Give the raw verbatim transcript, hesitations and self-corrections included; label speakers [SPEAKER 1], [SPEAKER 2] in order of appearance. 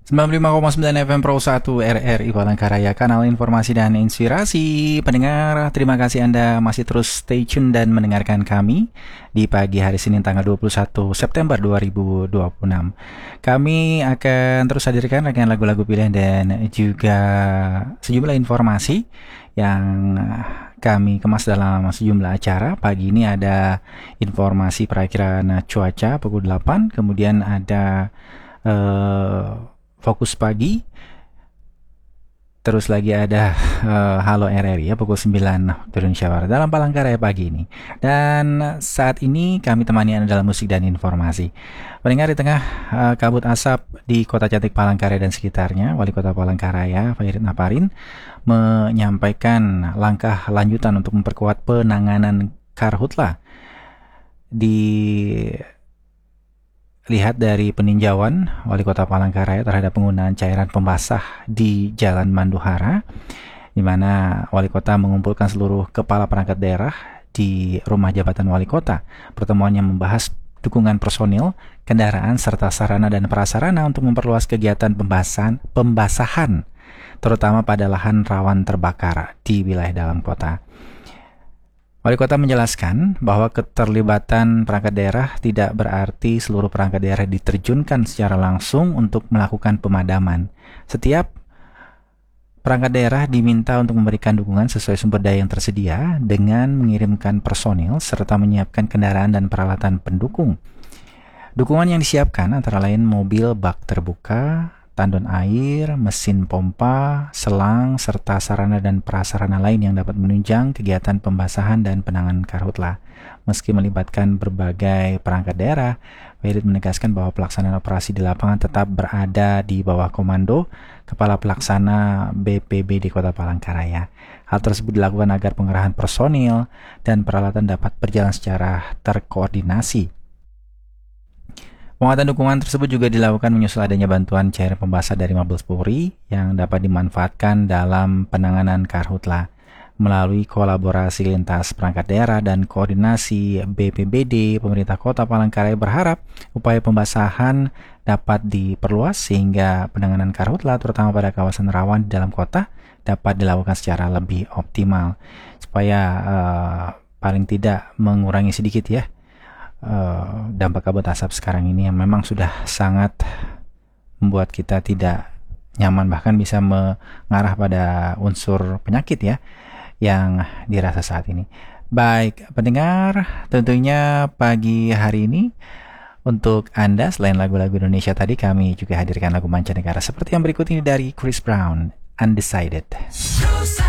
[SPEAKER 1] sembilan puluh lima koma sembilan F M Pro satu R R I Palangkaraya, kanal informasi dan inspirasi. Pendengar, terima kasih Anda masih terus stay tune dan mendengarkan kami di pagi hari Senin tanggal dua puluh satu September dua ribu dua puluh enam. Kami akan terus hadirkan rangkaian lagu-lagu pilihan dan juga sejumlah informasi yang kami kemas dalam sejumlah acara. Pagi ini ada informasi perakiraan cuaca pukul delapan, kemudian ada uh, Fokus Pagi, terus lagi ada uh, Halo R R I ya pukul sembilan waktu Indonesia Barat dalam Palangkaraya pagi ini. Dan saat ini kami temani Anda dalam musik dan informasi. Pendengar, di tengah uh, kabut asap di kota cantik Palangkaraya dan sekitarnya, Wali Kota Palangkaraya Fairit Naparin menyampaikan langkah lanjutan untuk memperkuat penanganan karhutla. Dilihat dari peninjauan Wali Kota Palangkaraya terhadap penggunaan cairan pembasah di Jalan Manduhara, di mana Wali Kota mengumpulkan seluruh kepala perangkat daerah di rumah jabatan Wali Kota. Pertemuannya membahas dukungan personil, kendaraan, serta sarana dan prasarana untuk memperluas kegiatan pembasahan, pembasahan terutama pada lahan rawan terbakar di wilayah dalam kota. Wali Kota menjelaskan bahwa keterlibatan perangkat daerah tidak berarti seluruh perangkat daerah diterjunkan secara langsung untuk melakukan pemadaman. Setiap perangkat daerah diminta untuk memberikan dukungan sesuai sumber daya yang tersedia dengan mengirimkan personil serta menyiapkan kendaraan dan peralatan pendukung. Dukungan yang disiapkan antara lain mobil bak terbuka, tandon air, mesin pompa, selang, serta sarana dan prasarana lain yang dapat menunjang kegiatan pembasahan dan penanganan karhutla. Meski melibatkan berbagai perangkat daerah, Fairit menegaskan bahwa pelaksanaan operasi di lapangan tetap berada di bawah komando Kepala Pelaksana B P B D Kota Palangkaraya. Hal tersebut dilakukan agar pengerahan personil dan peralatan dapat berjalan secara terkoordinasi. Penguatan dukungan tersebut juga dilakukan menyusul adanya bantuan cairan pembasah dari Mabes Polri yang dapat dimanfaatkan dalam penanganan karhutla. Melalui kolaborasi lintas perangkat daerah dan koordinasi B P B D, pemerintah Kota Palangkaraya berharap upaya pembasahan dapat diperluas sehingga penanganan karhutla terutama pada kawasan rawan di dalam kota dapat dilakukan secara lebih optimal, supaya uh, paling tidak mengurangi sedikit ya Uh, dampak kabut asap sekarang ini yang memang sudah sangat membuat kita tidak nyaman, bahkan bisa mengarah pada unsur penyakit ya yang dirasa saat ini. Baik pendengar, tentunya pagi hari ini untuk Anda selain lagu-lagu Indonesia tadi, kami juga hadirkan lagu mancanegara seperti yang berikut ini dari Chris Brown, Undecided.